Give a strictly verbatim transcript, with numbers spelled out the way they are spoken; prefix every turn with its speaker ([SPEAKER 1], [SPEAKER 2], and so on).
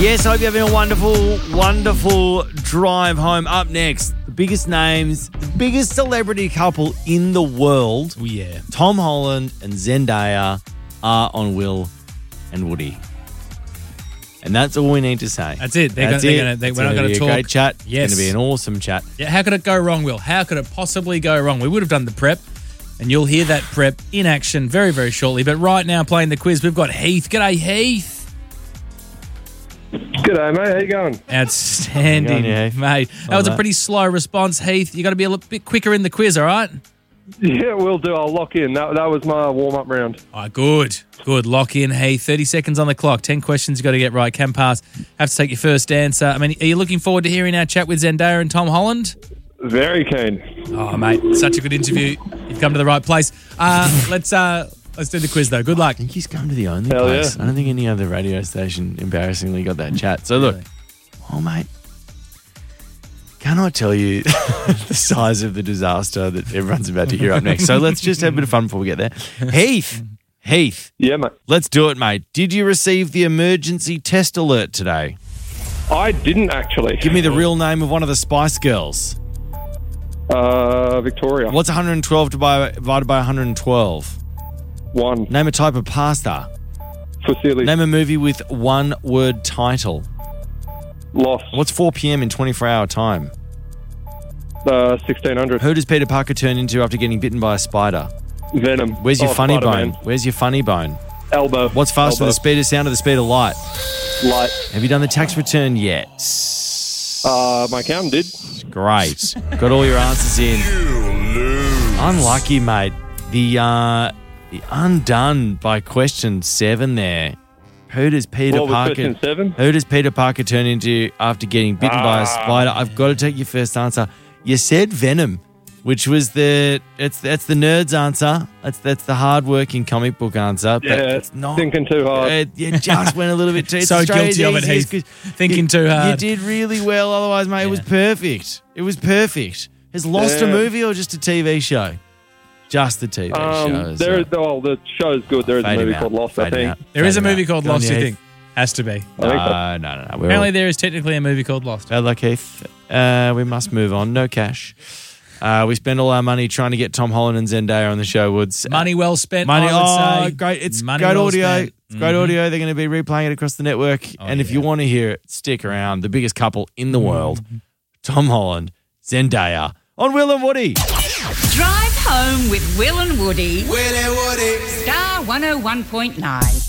[SPEAKER 1] Yes, I hope you're having a wonderful, wonderful drive home. Up next, the biggest names, the biggest celebrity couple in the world.
[SPEAKER 2] Oh, yeah.
[SPEAKER 1] Tom Holland and Zendaya are on Will and Woody. And that's all we need to say.
[SPEAKER 2] That's it. They're
[SPEAKER 1] That's
[SPEAKER 2] gonna,
[SPEAKER 1] it.
[SPEAKER 2] they're gonna, they,
[SPEAKER 1] It's
[SPEAKER 2] we're not
[SPEAKER 1] gonna
[SPEAKER 2] going
[SPEAKER 1] be
[SPEAKER 2] to
[SPEAKER 1] a
[SPEAKER 2] talk.
[SPEAKER 1] great chat.
[SPEAKER 2] Yes.
[SPEAKER 1] It's going to be an awesome chat.
[SPEAKER 2] Yeah, how could it go wrong, Will? How could it possibly go wrong? We would have done the prep, and you'll hear that prep in action very, very shortly. But right now, playing the quiz, we've got Heath. G'day, Heath.
[SPEAKER 3] G'day, mate. How you going?
[SPEAKER 2] Outstanding,
[SPEAKER 1] How you going, Heath?
[SPEAKER 2] mate. That
[SPEAKER 1] Well
[SPEAKER 2] was a
[SPEAKER 1] done.
[SPEAKER 2] pretty slow response, Heath. You got to be a little bit quicker in the quiz, all right?
[SPEAKER 3] Yeah, will do. I'll lock in. That, that was my warm-up round.
[SPEAKER 2] All right, good. Good. Lock in, Heath. thirty seconds on the clock. ten questions you got to get right. Can pass. Have to take your first answer. I mean, are you looking forward to hearing our chat with Zendaya and Tom Holland?
[SPEAKER 3] Very keen.
[SPEAKER 2] Oh, mate, such a good interview. You've come to the right place. Uh, let's uh, let's do the quiz, though. Good luck.
[SPEAKER 1] I think he's come to the only
[SPEAKER 3] Hell
[SPEAKER 1] place.
[SPEAKER 3] yeah.
[SPEAKER 1] I don't think any other radio station embarrassingly got that chat. So look, oh mate, cannot tell you the size of the disaster that everyone's about to hear up next. So let's just have a bit of fun before we get there. Heath, Heath,
[SPEAKER 3] Yeah, mate.
[SPEAKER 1] let's do it, mate. Did you receive the emergency test alert today?
[SPEAKER 3] I didn't actually.
[SPEAKER 1] Give me the real name of one of the Spice Girls.
[SPEAKER 3] Uh, Victoria.
[SPEAKER 1] What's one hundred twelve divided by one hundred twelve?
[SPEAKER 3] One.
[SPEAKER 1] Name a type of pasta.
[SPEAKER 3] Fusilli.
[SPEAKER 1] Name a movie with one word title.
[SPEAKER 3] Lost.
[SPEAKER 1] What's four p.m. in twenty-four hour time?
[SPEAKER 3] Uh, sixteen hundred.
[SPEAKER 1] Who does Peter Parker turn into after getting bitten by a spider?
[SPEAKER 3] Venom.
[SPEAKER 1] Where's your
[SPEAKER 3] Oh,
[SPEAKER 1] funny
[SPEAKER 3] Spider-Man.
[SPEAKER 1] bone? Where's your funny bone?
[SPEAKER 3] Elbow.
[SPEAKER 1] What's faster than
[SPEAKER 3] Elbow.
[SPEAKER 1] the speed of sound or the speed of light?
[SPEAKER 3] Light.
[SPEAKER 1] Have you done the tax return yet?
[SPEAKER 3] Uh, my accountant did.
[SPEAKER 1] Great. Got all your answers in. Unlucky, mate. The uh, the undone by question seven there. Who does Peter
[SPEAKER 3] What was
[SPEAKER 1] Parker?
[SPEAKER 3] question seven?
[SPEAKER 1] Who does Peter Parker turn into after getting bitten by a
[SPEAKER 3] Ah.
[SPEAKER 1] spider? I've got to take your first answer. You said Venom, which was the it's that's the nerd's answer. That's that's the hard-working comic book answer. But
[SPEAKER 3] Yeah,
[SPEAKER 1] it's not
[SPEAKER 3] thinking too hard.
[SPEAKER 1] Uh, you just went a little bit too. it's
[SPEAKER 2] So
[SPEAKER 1] Australia's
[SPEAKER 2] guilty of it,
[SPEAKER 1] easiest
[SPEAKER 2] Heath.
[SPEAKER 1] 'cause
[SPEAKER 2] Thinking
[SPEAKER 1] you-
[SPEAKER 2] too hard.
[SPEAKER 1] You did really well. Otherwise, mate, it was
[SPEAKER 2] Yeah.
[SPEAKER 1] perfect. It was perfect. Has Lost a
[SPEAKER 3] Yeah.
[SPEAKER 1] movie or just a T V show? Just the T V
[SPEAKER 3] Um,
[SPEAKER 1] show.
[SPEAKER 3] there is, oh, the show's good. There is a
[SPEAKER 1] Fade
[SPEAKER 3] movie
[SPEAKER 1] him
[SPEAKER 3] called
[SPEAKER 1] out.
[SPEAKER 3] Lost, I
[SPEAKER 1] Fade him
[SPEAKER 3] think.
[SPEAKER 1] out.
[SPEAKER 2] There is a
[SPEAKER 1] Fade him
[SPEAKER 2] movie
[SPEAKER 1] out.
[SPEAKER 2] called
[SPEAKER 1] Go on,
[SPEAKER 2] Lost, you
[SPEAKER 1] Heath.
[SPEAKER 2] think? Has to be.
[SPEAKER 3] I think
[SPEAKER 1] No,
[SPEAKER 3] so.
[SPEAKER 1] no, no, no. We're
[SPEAKER 2] Apparently
[SPEAKER 1] all,
[SPEAKER 2] there is technically a movie called Lost.
[SPEAKER 1] bad luck, Heath. Uh, we must move on. No cash. Uh, we spend all our money trying to get Tom Holland and Zendaya on the show, Woods.
[SPEAKER 2] Money well spent,
[SPEAKER 1] Money,
[SPEAKER 2] I would
[SPEAKER 1] oh,
[SPEAKER 2] say.
[SPEAKER 1] great. It's
[SPEAKER 2] Money
[SPEAKER 1] great
[SPEAKER 2] well
[SPEAKER 1] audio.
[SPEAKER 2] spent.
[SPEAKER 1] It's great
[SPEAKER 2] Mhm.
[SPEAKER 1] audio. They're going to be replaying it across the network.
[SPEAKER 2] Oh,
[SPEAKER 1] and if
[SPEAKER 2] yeah.
[SPEAKER 1] you want to hear it, stick around. The biggest couple in the world, Tom Holland, Zendaya, on Will and Woody.
[SPEAKER 4] Drive home with Will and Woody. Will and Woody. Star one oh one point nine.